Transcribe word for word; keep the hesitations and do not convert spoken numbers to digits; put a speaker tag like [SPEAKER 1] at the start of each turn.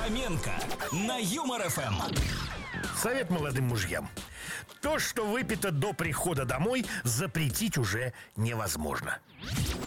[SPEAKER 1] Фоменко на Юмор эф эм.
[SPEAKER 2] Совет молодым мужьям. То, что выпито до прихода домой, запретить уже невозможно.